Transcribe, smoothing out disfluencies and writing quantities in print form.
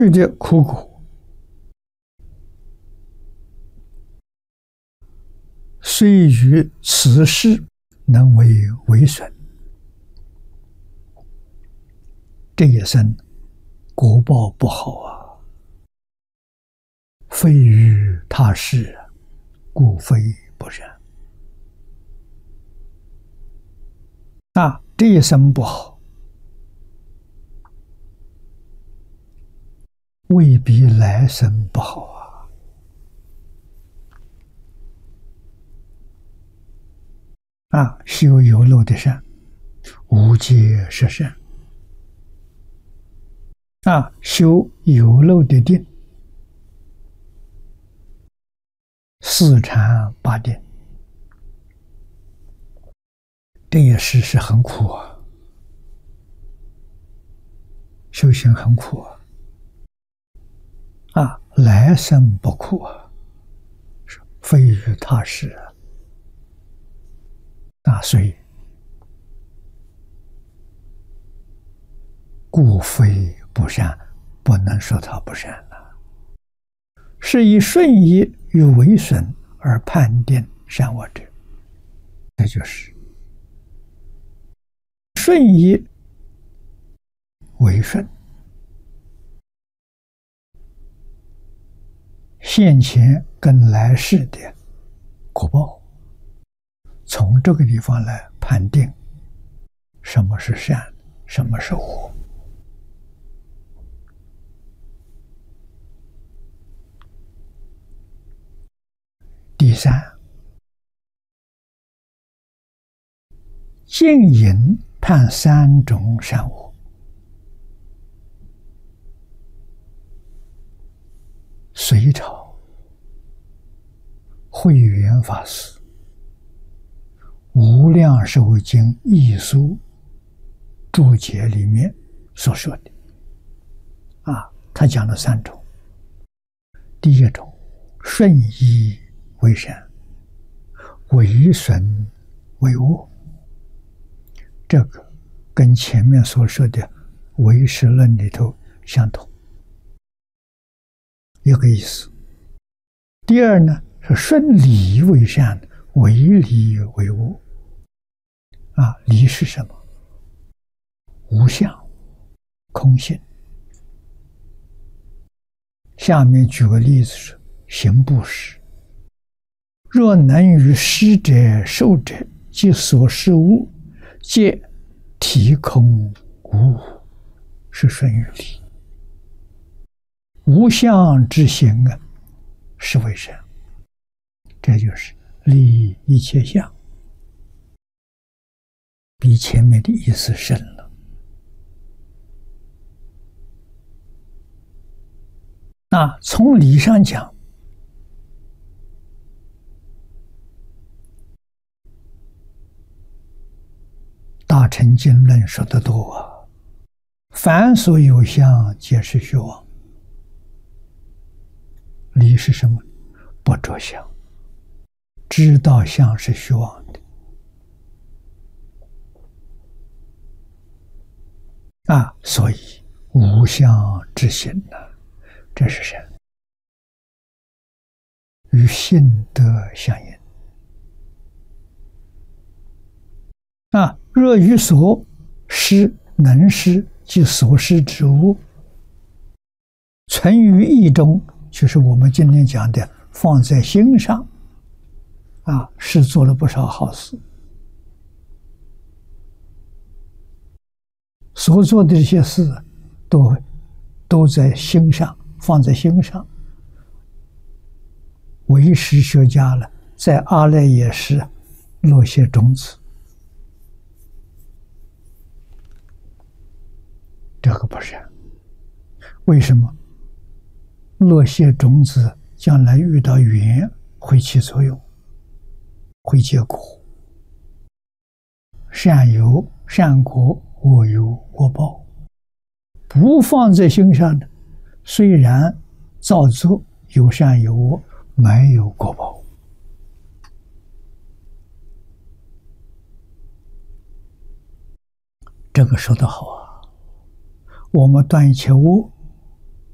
的苦果，虽于此事能为损，这一生果报不好啊，非于他事，故非不然。这一生不好，未必来生不好修有漏的善，无戒是善修有漏的定，四禅八定，这也是很苦修行很苦来生不苦非于他事所以故非不善，不能说他不善了，是以顺意与为损而判定善恶者，这就是顺意为顺，现前跟来世的果报，从这个地方来判定什么是善，什么是恶。第三，净隐判三种善恶。隋朝慧远法师《无量寿经义疏注解》里面所说的他讲了三种。第一种，顺意为善，为损为恶，这个跟前面所说的唯识论里头相同，一个意思。第二呢，是顺理为善，为理为恶理是什么？无相空性。下面举个例子说，行布施，若能与施者受者及所施物皆体空无物，是顺于理。无相之行是为善，这就是利一切相，比前面的意思深了。从理上讲，大乘经论说得多凡所有相，皆是虚妄。理是什么？不着相，知道相是虚妄的所以无相之行这是善，与性德相应若于所施能施及所施之物存于意中，就是我们今天讲的放在心上是做了不少好事，所做的这些事都在心上，放在心上。唯识学家在阿赖耶识落些种子，这个不善。为什么？落些种子将来遇到缘会起作用，会结果。善有善果，恶有恶报。不放在心上的，虽然造作有善有恶，没有果报。这个说得好我们断一切恶，